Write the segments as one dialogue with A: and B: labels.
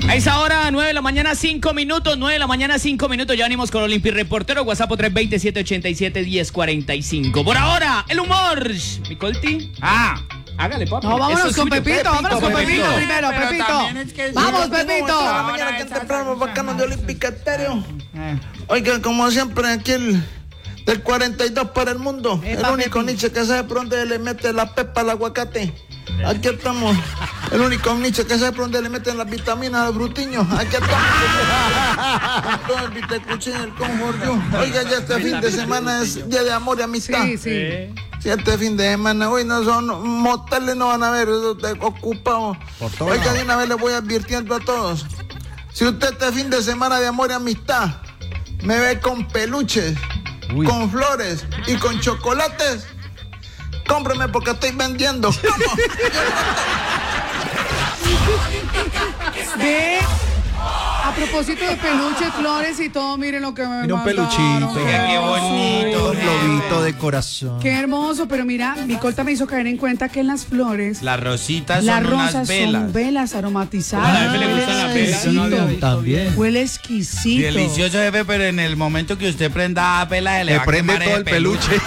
A: A esa hora, 9 de la mañana, 5 minutos. 9 de la mañana, 5 minutos. Ya venimos con Olimpi Reportero. WhatsApp 320-787-1045. Por ahora, el humor. ¿Mi Colti? Hágale, papi.
B: No, vámonos con
A: suyo.
B: Pepito. Vámonos con Pepito primero,
C: Pero
B: Pepito.
C: es que
B: Vamos,
C: sí,
B: Pepito.
D: Mañana que temprano, bacano de Olímpica Estéreo. Oiga, como siempre, aquí del 42 para el mundo. El único Nietzsche que sabe por dónde le mete la pepa al aguacate. Aquí estamos. El único Nietzsche que sabe por dónde le meten las vitaminas al brutiño. Aquí estamos. Con todo el vitecuchín, el conjordio. Oiga, ya este fin de semana es día de amor y amistad.
B: Sí, sí.
D: Si este fin de semana, hoy no son moteles, no van a ver, ocupados. Oiga, de una vez les voy advirtiendo a todos. Si usted este fin de semana de amor y amistad me ve con peluches, con flores y con chocolates, cómpreme porque estoy vendiendo.
B: Ve, a propósito de peluches, flores y todo, miren lo que me
E: Mira un
B: mandaron.
E: peluchito.
C: Oiga, qué bonito.
E: Un globito de corazón.
B: Qué hermoso, pero mira, mi colta me hizo caer en cuenta que en las flores,
C: Las rositas
B: las
C: son unas
B: rosas
C: velas.
B: son velas aromatizadas.
A: A la jefe le
B: Huele
A: gustan las velas,
B: exquisito.
A: no había visto.
E: También.
B: Huele exquisito.
C: Delicioso, jefe, pero en el momento que usted prenda vela, se le va a
E: prende
C: quemar
E: todo el peluche.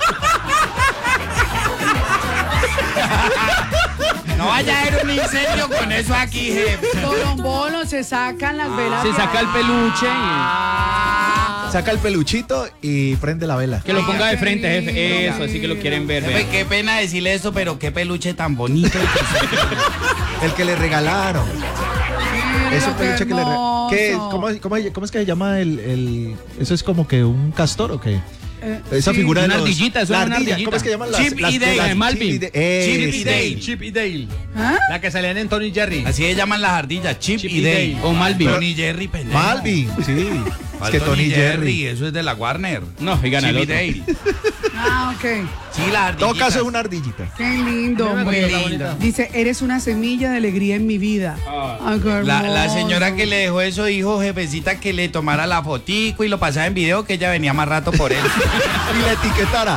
C: No vaya a haber un incendio con eso aquí, jefe.
B: Torombolo, se sacan las velas.
A: Se
B: de
A: saca el
B: ahí.
A: peluche
E: Saca el peluchito y prende la vela.
A: y que lo ponga de frente,
B: Qué
A: jefe.
B: lindo,
A: Eso, así que lo quieren ver.
C: Jefe,
A: vean.
C: qué pena decirle eso, pero qué peluche tan bonito.
E: El que le regalaron.
B: Miren
E: Es un
B: lo que
E: peluche que le
B: hermoso.
E: ¿Cómo es que se llama el eso es como que un castor o qué? Esa
B: sí.
E: figura de
A: Una
E: los-
A: ardillita, eso
E: la
A: es una
E: ardilla,
A: ardillita.
E: ¿cómo es que llaman
C: Chip y Dale,
A: Malvin.
C: Chip y Dale.
F: Chip y Dale.
B: ¿Ah?
F: La que salían en Tony Jerry.
C: Así se llaman las ardillas, Chip y Dale.
A: O Malvin.
C: Tony Jerry, pendejo.
E: Malvin, sí. Es que Tony Jerry.
C: Eso es de la Warner.
A: No, y gana el
C: Chip y
A: otro.
C: Dale.
B: Ah, ok.
C: Sí, las
E: En
C: ardillitas.
E: todo caso es una ardillita.
B: Qué lindo,
F: Mira,
B: muy
F: está
B: lindo.
F: bonita.
B: Dice, eres una semilla de alegría en mi vida. Ay, qué
C: La
B: hermoso.
C: señora que le dejó eso dijo, jefecita, que le tomara la fotico y lo pasara en video, que ella venía más rato por él.
E: Y la etiquetara.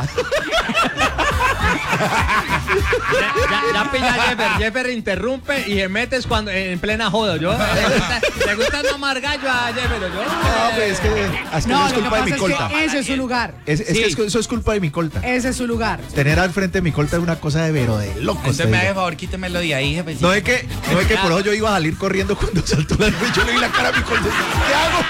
F: Ya pilla a Jeffer. Jeffer interrumpe y se metes cuando en plena joda. ¿Yo? ¿Te gusta no amar gallo a Jeffer? ¿Yo?
E: No, pues es que
B: No,
E: es
B: lo que
E: culpa de
B: pasa
E: mi
B: es
E: colta.
B: que ese es su lugar.
E: Es que eso es culpa de mi colta.
B: Ese es su lugar.
E: Tener al frente de mi colta es una cosa de vero de loco.
C: Entonces me hace favor, quítemelo de ahí, jefecita.
E: No es que por eso yo iba a salir corriendo cuando saltó la nube. Yo le vi la cara a mi colta. ¿Qué hago?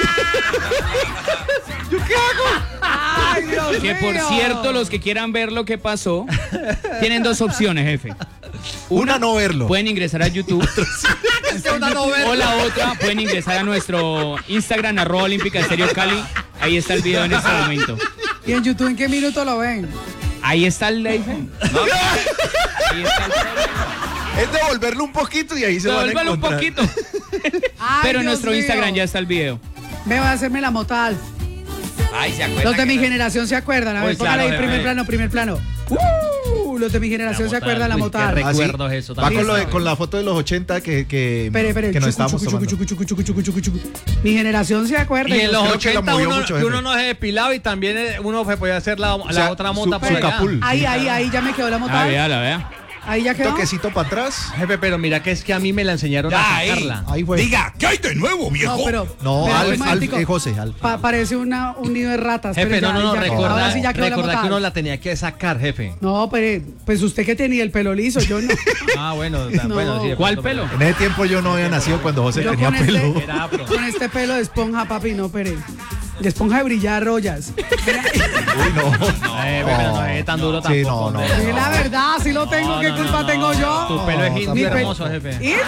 E: ¿Yo qué hago?
B: Ay, Dios
A: Que por
B: mío.
A: cierto, los que quieran ver lo que pasó, tienen dos opciones, jefe.
E: Una, no verlo.
A: Pueden ingresar a YouTube.
F: Una novela.
A: O la otra, pueden ingresar a nuestro Instagram, @Olímpica Estéreo Cali. Ahí está el video en este momento.
B: ¿Y en YouTube en qué minuto lo ven?
A: Ahí está el live. Ahí está el
E: Es devolverlo un poquito y ahí se van a
A: Devuélvalo un
E: encontrar.
A: poquito.
B: Ay,
A: Pero en
B: Dios
A: nuestro
B: mío.
A: Instagram ya está el video.
B: Me va a hacerme la mota Alf.
C: Ay, ¿se acuerdan?
B: Los de
C: que
B: mi
C: no-
B: generación se acuerdan. A ver,
F: Uy,
B: póngale ahí
F: claro,
B: primer
F: jefe.
B: plano, primer plano. Los de mi generación se acuerdan la
F: Uy,
B: mota
F: qué
B: Alf.
E: ¿Ah, sí?
F: recuerdos eso
E: Va
F: también.
E: con la foto de los 80 que
B: Espere,
E: nos
B: chucu,
E: estábamos
B: chucu,
E: tomando.
B: chucu, chucu, chucu, chucu, chucu, chucu. Mi generación se acuerda.
F: Y en los
E: creo que la
F: 80
E: movió
F: uno,
E: mucho,
F: que
E: jefe.
F: uno no se depilaba y también uno se podía hacer la
E: sea,
F: otra
E: su-
F: mota por
E: su
F: allá.
E: capul.
B: Ahí ya me quedó la mota
A: Ah,
B: Alf.
A: vea, la vea.
B: Ahí ya quedó.
E: Toquecito para atrás.
F: Jefe, pero mira que es que a mí me la enseñaron
C: Ya,
F: a
C: ahí.
F: sacarla.
E: Ahí fue.
C: Diga, ¿qué hay de nuevo, viejo?
B: No, pero
E: No,
B: pero,
E: Alf,
B: un momentico.
E: José, Alf.
B: Parece un nido de ratas.
F: Jefe,
B: pero
F: no,
B: ya quedó.
F: recuerda,
B: Ahora sí ya quedó la
F: recuerda
B: mota
F: que uno
B: Alf.
F: la tenía que sacar, jefe.
B: No, pero pues usted que tenía el pelo liso, yo no.
F: Ah, bueno,
B: No.
F: bueno, sí. de
A: ¿Cuál
F: pronto,
A: pelo?
E: En ese tiempo yo no había nacido cuando José
B: Yo
E: tenía
B: con
E: pelo.
B: este,
F: Era afro.
B: con este pelo de esponja, papi, no, pero de esponja de brillar rollas.
E: Uy, no.
F: Pero no es tan duro
E: Sí,
F: tampoco.
E: no.
B: Es la verdad, si lo tengo,
F: No,
B: ¿qué
F: no,
B: culpa
F: no,
B: tengo yo?
F: Tu pelo es
E: No,
F: indio
B: mi pe-
F: hermoso, jefe.
B: ¡Indio!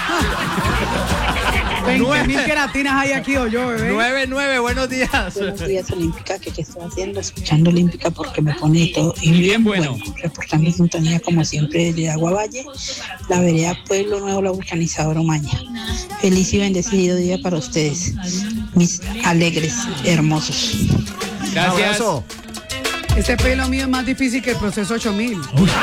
B: 20.000 queratinas hay aquí o yo, bebé.
F: 9-9, buenos días.
G: Buenos días, Olímpica, que qué estoy haciendo, escuchando Olímpica porque me pone todo y
A: Bien bueno.
G: reportando sintonía como siempre de Agua Valle, la vereda Pueblo Nuevo, la vulcanizadora Omaña. Feliz y bendecido día para ustedes, mis alegres, hermosos.
A: Gracias.
E: Abrazo.
B: Este pelo mío es más difícil que el proceso 8000.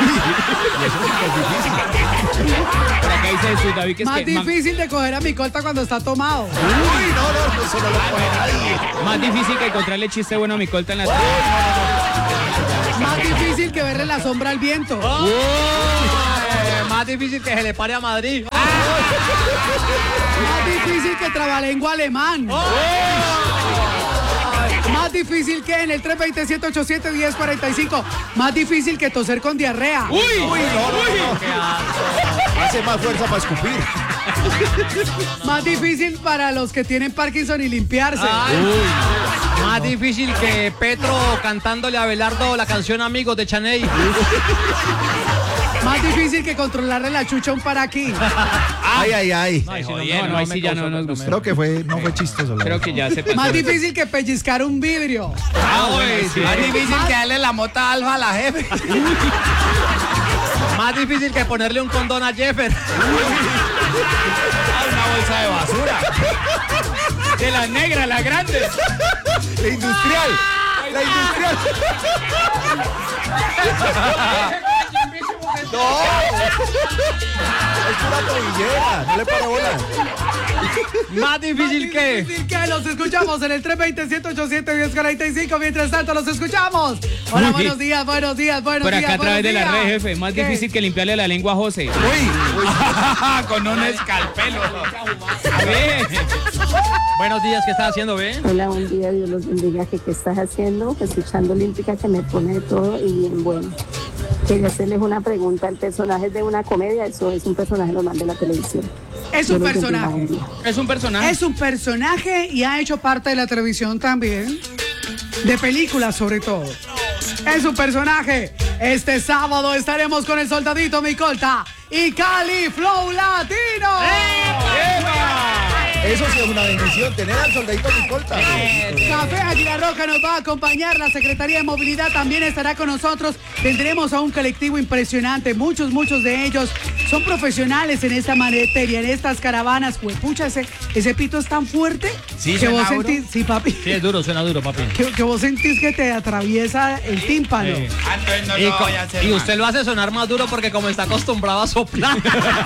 A: Por acá dice Jesús David que es
B: Más
A: que
B: difícil de coger a mi colta cuando está tomado.
E: Uy, no, eso no lo puede nadie.
A: más difícil que encontrarle chiste bueno a mi colta en la
B: Más difícil que verle la sombra al viento.
F: Más difícil que se le pare a Madrid.
B: Más difícil que trabalengua alemán. Más difícil que en el 320-787-1045. Más difícil que toser con diarrea.
A: ¡Uy!
E: Hace más fuerza para escupir.
B: Más difícil para los que tienen Parkinson y limpiarse.
F: Más difícil que Petro cantándole a Abelardo la canción Amigos de Chaney.
B: Más difícil que controlarle la chucha a un paraquí.
E: Ay.
A: Ahí sí ya no nos gustó.
E: Creo que no fue chistoso.
A: Creo que ya se pasó.
B: Más difícil que pellizcar un vidrio.
A: Sí.
C: Más difícil que darle la mota alfa a la jefe.
F: Más difícil que ponerle un condón a Jeffer.
C: Una bolsa de basura.
A: De las negras, las grandes.
E: La industrial. No. Es una tobillera. No le pare bola.
F: Más difícil que...
B: Difícil que los escuchamos en el 320-187-1045. Mientras tanto, los escuchamos. Hola, buenos días.
A: Por acá a través de la red, jefe. Más difícil que limpiarle la lengua a José.
C: Con un escalpelo.
A: A ver.
F: Buenos días, ¿qué estás haciendo, ve?
H: Hola, buen día, Dios los bendiga. ¿Qué estás haciendo? Escuchando Olímpica, que me pone de todo y bien bueno. Quería hacerles una pregunta. ¿El personaje es de una comedia? ¿Eso es un personaje normal de la televisión?
B: Es un personaje.
A: Es un personaje.
B: Es un personaje y ha hecho parte de la televisión también. De películas, sobre todo. Es un personaje. Este sábado estaremos con el soldadito Micolta y Cali Flow Latino.
E: Eso sí es una bendición, tener al soldadito Micolta.
B: Café Águila Roja nos va a acompañar, la Secretaría de Movilidad también estará con nosotros. Tendremos a un colectivo impresionante, muchos de ellos son profesionales en esta materia, en estas caravanas. Pucha, ese pito es tan fuerte
C: Sí,
B: que vos
C: suena duro.
B: sentís, sí, papi,
F: Sí, suena duro, papi.
B: que vos sentís que te atraviesa el tímpano.
C: Entonces no
F: Y,
C: lo voy a hacer.
F: y
C: más.
F: usted lo hace sonar más duro porque como está acostumbrado a soplar.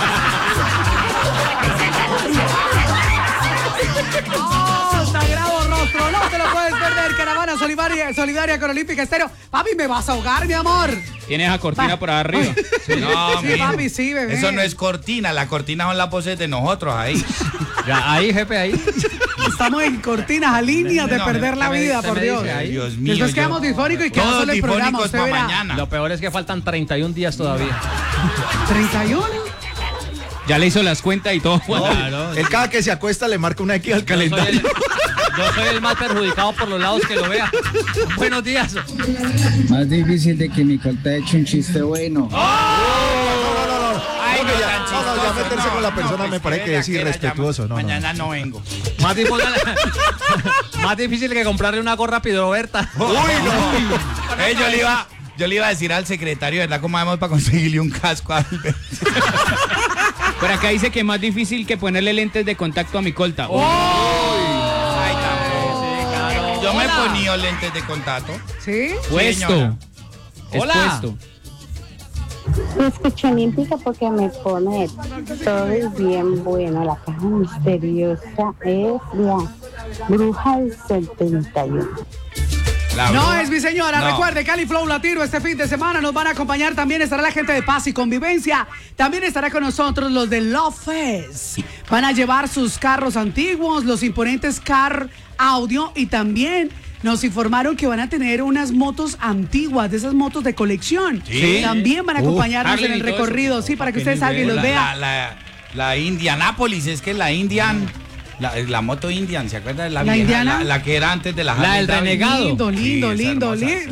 B: ¡Oh, sagrado rostro! No te lo puedes perder. Caravana solidaria con Olímpica Estéreo. Papi, me vas a ahogar, mi amor.
A: Tienes a cortina por arriba.
C: No,
B: Sí,
C: mijo.
B: papi, sí, bebé.
C: Eso no es cortina, la cortina son las voces de nosotros ahí.
F: Ya, ahí, jefe, ahí.
B: Estamos en cortinas a líneas de
C: No,
B: perder la
F: me-
B: vida,
F: usted
B: por
F: me
B: Dios.
F: dice ahí.
C: Dios mío.
B: Después quedamos difónicos y quedamos
C: Todos
B: solo el programa.
C: difónicos
B: Usted
C: para
B: verá.
C: mañana.
F: Lo peor es que faltan 31 días todavía.
B: 31.
A: Ya le hizo las cuentas y todo.
F: Claro.
E: Él cada que se acuesta le marca una X al calendario.
F: Yo soy el más perjudicado por los lados que lo vea. Buenos días.
I: Más difícil de que Micolta eche un chiste bueno.
C: Ay,
E: No,
C: no,
E: ya,
C: tan
E: no,
C: chistoso,
E: ya meterse con la persona me
C: pues,
E: parece que es
C: aquella
E: irrespetuoso,
C: llama.
E: no, no.
C: Mañana no vengo.
F: Más difícil, más difícil que comprarle una gorra a Roberta.
C: Uy, no. Yo le iba a decir al secretario, ¿verdad? ¿Cómo hacemos para conseguirle un casco a Albert?
A: Por acá dice que es más difícil que ponerle lentes de contacto a mi colta.
C: Ay, tampoco. Yo me he
F: Hola.
C: ponido lentes de contacto.
B: ¿Sí?
A: Puesto.
C: señora.
F: Hola.
A: Expuesto.
H: Escucho Olímpica porque me pone de todo es bien bueno. La caja misteriosa es la bruja del 71.
C: La
B: No
C: bruja.
B: es mi señora.
C: No.
B: Recuerde, Cali Flow Latino este fin de semana nos van a acompañar. También estará la gente de Paz y Convivencia. También estará con nosotros los de Love Fest. Van a llevar sus carros antiguos, los imponentes Car Audio, y también nos informaron que van a tener unas motos antiguas, de esas motos de colección.
C: Sí.
B: También van a acompañarnos
A: Harley
B: en el
A: y todo
B: recorrido,
A: eso.
B: sí, para que ustedes salgan y los vean.
C: La Indianápolis, es que la Indian, la moto Indian, ¿se acuerda de la
B: ¿La
C: vieja?
B: Indiana?
C: La que era antes de la
F: La
C: Harley
F: del
C: Davidson.
F: renegado.
B: Lindo, lindo,
C: Sí, es
B: lindo,
C: hermosa, es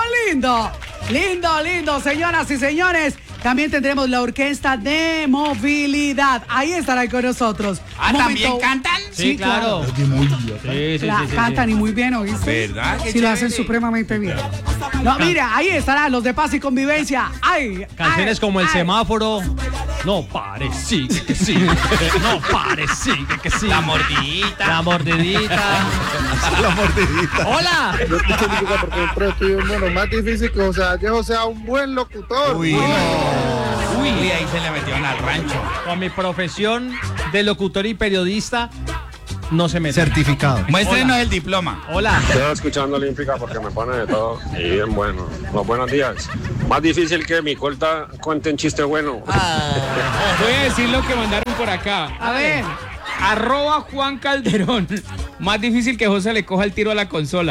B: lindo, señoras y señores. También tendremos la Orquesta de Movilidad. Ahí estarán con nosotros.
C: Ah,
B: Un
C: ¿también
B: momento-
C: cantan?
B: Sí, claro. Cantan y muy bien, ¿oíste?
C: ¿Verdad? Qué
B: Sí, lo hacen
C: chévere.
B: supremamente bien. No, mira, ahí estarán los de Paz y Convivencia. Ay,
F: Canciones
B: ay,
F: como El
B: ay.
F: Semáforo. No pare, sigue que sí. No pare, sigue que sí.
C: La mordidita.
F: La mordidita.
E: La mordidita.
F: ¡Hola!
J: Yo escucho Olímpica porque siempre estoy bueno, más difícil que José Vallejo sea un buen locutor.
C: Uy, no. Uy, ahí se le metieron al rancho.
F: Con mi profesión de locutor y periodista, no se mete.
E: Certificado.
C: Muéstrenos el diploma.
F: Hola.
J: Estoy escuchando Olímpica porque me pone de todo y bien bueno. Los buenos días.
K: Más difícil que mi colta cuente un chiste bueno.
A: Voy a decir lo que mandaron por acá.
B: A ver.
A: @Juan Calderón. Más difícil que José le coja el tiro a la consola.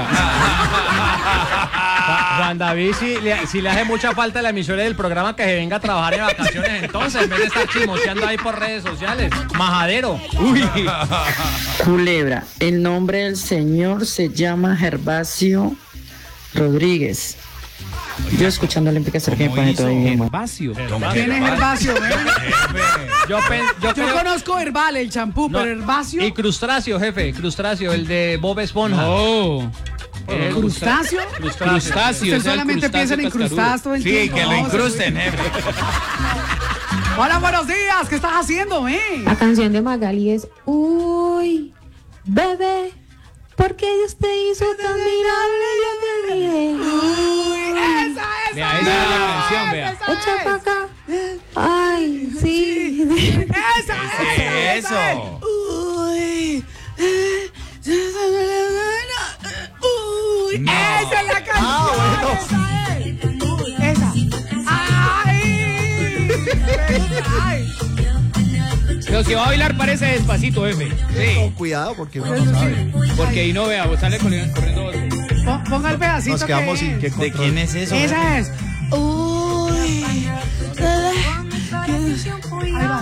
F: Juan David, si le hace mucha falta la emisora del programa, que se venga a trabajar en vacaciones entonces, en vez de estar chismoseando ahí por redes sociales. Majadero.
A: Uy.
L: Culebra, el nombre del señor se llama Gervasio Rodríguez. Yo escuchando Olímpica Estéreo que me pone todo bien.
A: Gervasio.
B: ¿Quién es Gervasio?
F: Yo
B: conozco Herbal, el champú, pero Hervasio.
F: Y Crustáceo, jefe, Crustáceo, el de Bob Esponja.
A: Oh.
B: ¿Crustáceo?
A: Crustáceo.
B: Usted solamente piensan en crustáceos.
C: Sí, que lo incrusten, jefe.
B: Hola, buenos días. ¿Qué estás haciendo,
M: La canción de Magali es Uy, bebé, ¿por qué Dios te hizo tan mirable? Yo te miré.
B: Uy, esa.
A: Vea, esa es la canción, vea.
M: Echa pa' acá. Ay, sí.
B: Esa.
C: Eso.
B: Uy. Uy, esa es la canción. Esa. Ay.
A: Pero si va a bailar parece despacito, jefe. Sí.
E: Con cuidado porque uno no sabe.
A: Porque ahí no vea, vos sale corriendo otro.
B: Ponga el pedacito.
E: Nos quedamos
B: que...
E: sin qué
C: ¿De quién es eso?
B: Esa es. Uy. Ahí va.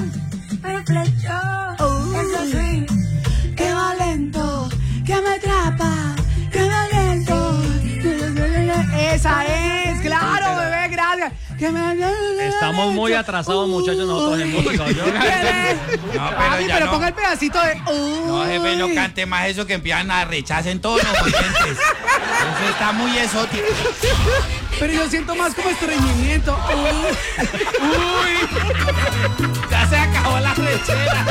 B: Uy. Qué va lento, que me atrapa, que va lento. Esa es, claro, bebé, gracias.
F: Estamos muy atrasados, muchachos, nosotros en música.
C: No, pero ya
B: pero
C: no.
B: ponga el pedacito de.
C: No, jefe, no cante más eso, que empiezan a rechacen todos los oyentes. Eso está muy exótico.
B: Pero yo siento más como estreñimiento.
C: Uy. Ya se acabó la rechera.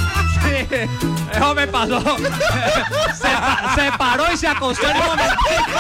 F: Eso me pasó. Se paró y se acostó en un momento.